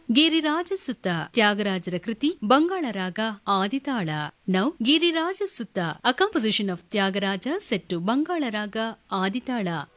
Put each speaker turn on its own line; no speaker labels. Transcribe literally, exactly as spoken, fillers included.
ಗಿರಿರಾಜ ಸುತ್ತ ತ್ಯಾಗರಾಜರ ಕೃತಿ ಬಂಗಾಳ ರಾಗ ಆದಿತಾಳ. ನೌ ಗಿರಿರಾಜ ಸುತ್ತ, ಅ composition of Tyagaraja set to Bangala ರಾಗ ಆದಿತಾಳ.